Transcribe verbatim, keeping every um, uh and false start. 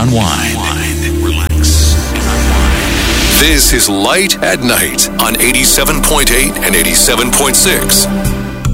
unwind, relax, and unwind. This is Light at Night on eighty-seven point eight and eighty-seven point six.